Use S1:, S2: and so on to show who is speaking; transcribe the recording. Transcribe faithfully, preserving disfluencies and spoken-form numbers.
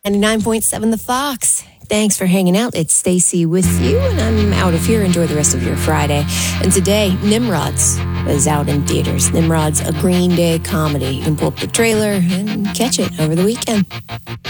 S1: ninety-nine point seven The Fox. Thanks for hanging out. It's Stacy with you, and I'm out of here. Enjoy the rest of your Friday. And today, Nimrods is out in theaters. Nimrod's a Green Day comedy. You can pull up the trailer and catch it over the weekend.